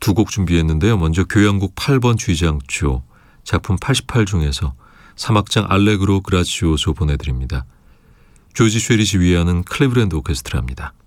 두 곡 준비했는데요. 먼저 교향곡 8번 쥐장조, 작품 88 중에서 3악장 알레그로 그라치오소 보내드립니다. 조지 쉐리 지휘하는 클리브랜드 오케스트라입니다.